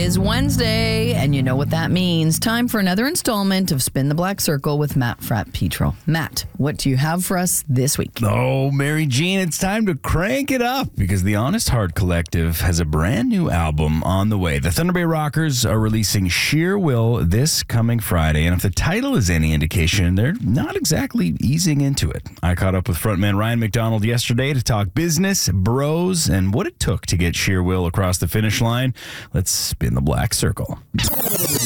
is Wednesday, and you know what that means. Time for another installment of Spin the Black Circle with Matt Fratt Petro. Matt, what do you have for us this week? Oh, Mary Jean, it's time to crank it up because the Honest Heart Collective has a brand new album on the way. The Thunder Bay Rockers are releasing Sheer Will this coming Friday, and if the title is any indication, they're not exactly easing into it. I caught up with frontman Ryan McDonald yesterday to talk business, bros, and what it took to get Sheer Will across the finish line. Let's spin the black circle.